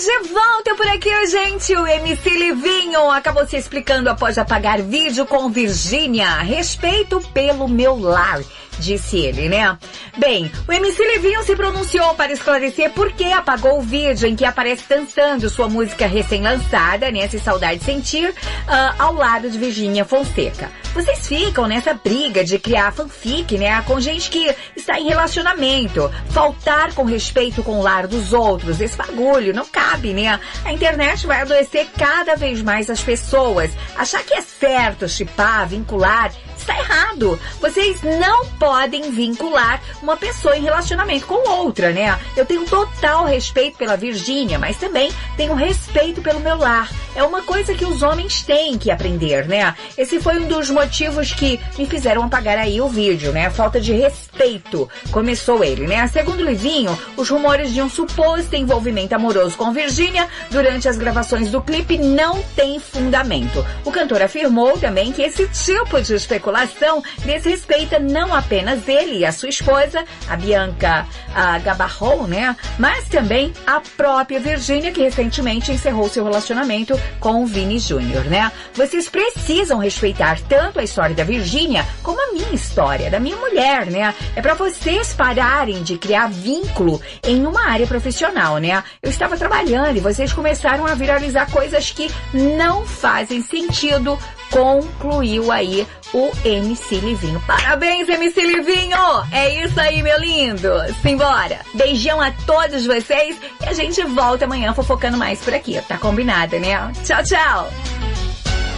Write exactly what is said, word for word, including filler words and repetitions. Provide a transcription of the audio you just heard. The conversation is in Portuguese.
de volta por aqui, gente. O M C Livinho acabou se explicando após apagar vídeo com Virgínia. Respeito pelo meu lar, disse ele, né? Bem, o M C Livinho se pronunciou para esclarecer por que apagou o vídeo em que aparece dançando sua música recém-lançada, né? Se Saudade Sentir, uh, ao lado de Virgínia Fonseca. Vocês ficam nessa briga de criar fanfic, né? Com gente que está em relacionamento. Faltar com respeito com o lar dos outros. Esse bagulho não cabe, né? A internet vai adoecer cada vez mais as pessoas. Achar que é certo chipar, vincular, está errado. Vocês não podem vincular uma pessoa em relacionamento com outra, né? Eu tenho total respeito pela Virgínia, mas também tenho respeito pelo meu lar. É uma coisa que os homens têm que aprender, né? Esse foi um dos motivos que me fizeram apagar aí o vídeo, né? Falta de respeito. Começou ele, né? Segundo Livinho, os rumores de um suposto envolvimento amoroso com Virgínia durante as gravações do clipe não tem fundamento. O cantor afirmou também que esse tipo de especulação desrespeita não apenas ele e a sua esposa, a Bianca a Gabarro, né? Mas também a própria Virgínia, que recentemente encerrou seu relacionamento com o Vini Júnior, né? Vocês precisam respeitar tanto a história da Virgínia como a minha história, da minha mulher, né? É pra vocês pararem de criar vínculo em uma área profissional, né? Eu estava trabalhando e vocês começaram a viralizar coisas que não fazem sentido, concluiu aí o M C Livinho. Parabéns, M C Livinho! É isso aí, meu lindo! Simbora! Beijão a todos vocês e a gente volta amanhã fofocando mais por aqui. Tá combinado, né? Tchau, tchau!